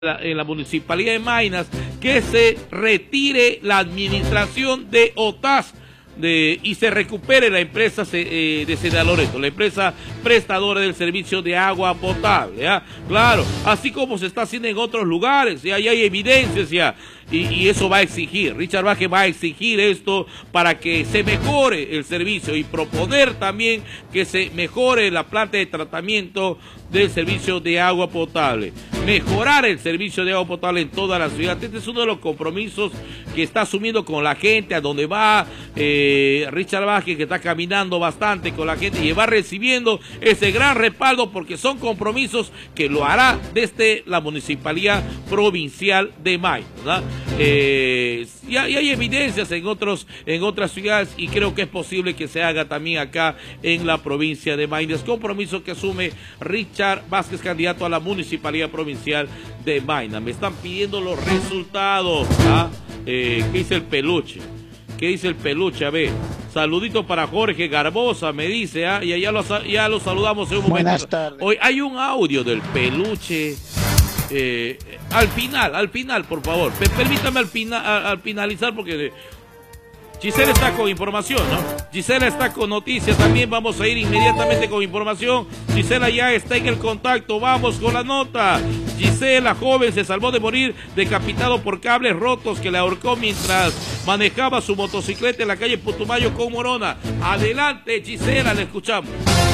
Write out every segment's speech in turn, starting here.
en la Municipalidad de Maynas que se retire la administración de OTAS y se recupere la empresa de Cedar Loreto, la empresa prestadora del servicio de agua potable, ¿ya? Claro, así como se está haciendo en otros lugares, ya hay evidencias ya, y eso va a exigir, Richard Vázquez va a exigir esto para que se mejore el servicio y proponer también que se mejore la planta de tratamiento del servicio de agua potable, mejorar el servicio de agua potable en toda la ciudad. Este es uno de los compromisos que está asumiendo con la gente, a donde va Richard Vázquez, que está caminando bastante con la gente y va recibiendo ese gran respaldo, porque son compromisos que lo hará desde la Municipalidad Provincial de Maynas, ¿verdad? Y hay evidencias en otras ciudades, y creo que es posible que se haga también acá en la provincia de Maynas. Compromiso que asume Richard Vázquez, candidato a la Municipalidad Provincial de Maynas. Me están pidiendo los resultados, ¿ah? ¿Qué dice el peluche? ¿Qué dice el peluche? A ver, saludito para Jorge Garbosa, me dice, ¿ah? Y ya lo saludamos en un momento. Buenas tardes. Hoy hay un audio del peluche. Al final, por favor. Permítame al finalizar, porque Gisela está con información, ¿no? Gisela está con noticias también. Vamos a ir inmediatamente con información. Gisela ya está en el contacto. Vamos con la nota. Gisela, joven, se salvó de morir decapitado por cables rotos que le ahorcó mientras manejaba su motocicleta en la calle Putumayo con Morona. Adelante, Gisela, le escuchamos.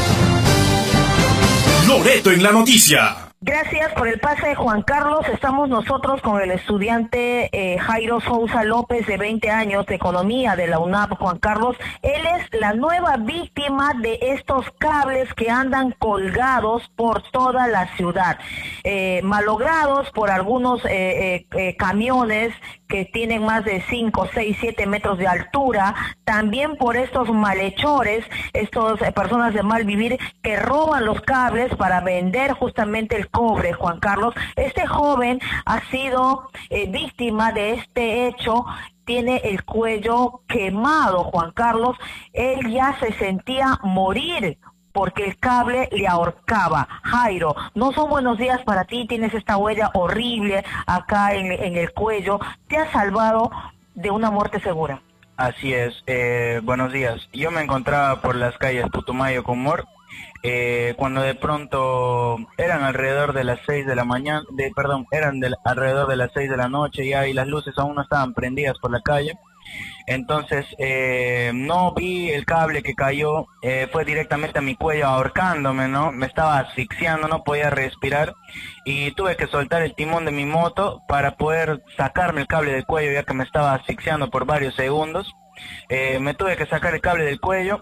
Loreto en la noticia. Gracias por el pase, Juan Carlos. Estamos nosotros con el estudiante Jairo Sousa López, de 20 años, de Economía de la UNAP, Juan Carlos. Él es la nueva víctima de estos cables que andan colgados por toda la ciudad, malogrados por algunos camiones que tienen más de 5, 6, 7 metros de altura, también por estos malhechores, estas personas de mal vivir que roban los cables para vender justamente el cobre, Juan Carlos. Este joven ha sido víctima de este hecho. Tiene el cuello quemado, Juan Carlos. Él ya se sentía morir porque el cable le ahorcaba. Jairo, no son buenos días para ti. Tienes esta huella horrible acá en el cuello. Te has salvado de una muerte segura. Así es. Buenos días. Yo me encontraba por las calles Putumayo con Mor, cuando de pronto eran alrededor de las 6 de la mañana, alrededor de las 6 de la noche ya, y las luces aún no estaban prendidas por la calle. Entonces no vi el cable que cayó, fue directamente a mi cuello ahorcándome, ¿no? Me estaba asfixiando, no podía respirar, y tuve que soltar el timón de mi moto para poder sacarme el cable del cuello, ya que me estaba asfixiando por varios segundos. Me tuve que sacar el cable del cuello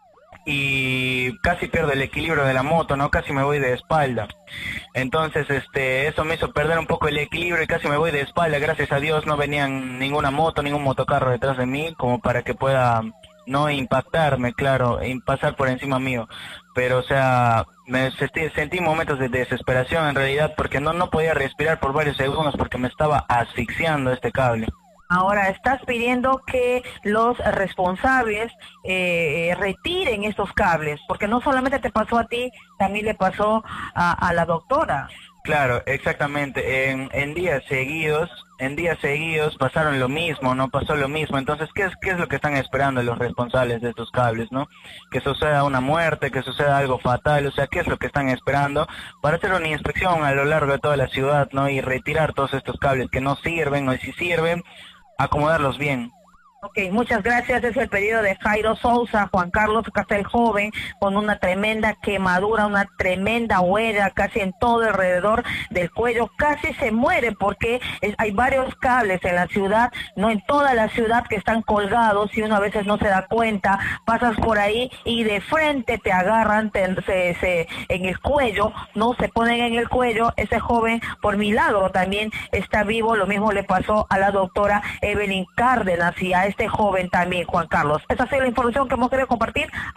y casi pierdo el equilibrio de la moto, ¿no? Casi me voy de espalda. Entonces, eso me hizo perder un poco el equilibrio y casi me voy de espalda. Gracias a Dios no venían ninguna moto, ningún motocarro detrás de mí, como para que pueda no impactarme, claro, pasar por encima mío. Pero, o sea, sentí momentos de desesperación en realidad, porque no podía respirar por varios segundos porque me estaba asfixiando este cable. Ahora, estás pidiendo que los responsables retiren estos cables, porque no solamente te pasó a ti, también le pasó a la doctora. Claro, exactamente. En días seguidos pasaron lo mismo, ¿no? Pasó lo mismo. Entonces, ¿qué es lo que están esperando los responsables de estos cables, no? Que suceda una muerte, que suceda algo fatal. O sea, ¿qué es lo que están esperando para hacer una inspección a lo largo de toda la ciudad, ¿no? Y retirar todos estos cables que no sirven, o si sirven, acomodarlos bien. Ok, muchas gracias. Es el pedido de Jairo Sousa, Juan Carlos Castel, joven, con una tremenda quemadura, una tremenda huella casi en todo alrededor del cuello. Casi se muere porque hay varios cables en la ciudad, no en toda la ciudad, que están colgados y uno a veces no se da cuenta. Pasas por ahí y de frente te agarran en el cuello, no se ponen en el cuello. Ese joven, por milagro, también está vivo. Lo mismo le pasó a la doctora Evelyn Cárdenas y a este joven también, Juan Carlos. Esa ha sido la información que hemos querido compartir.